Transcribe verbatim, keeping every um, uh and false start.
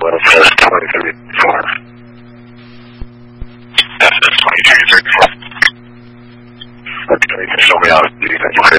it says twenty-three, thirty-four. That says twenty-two, thirty-four. Okay, you can show me how to do that. Okay.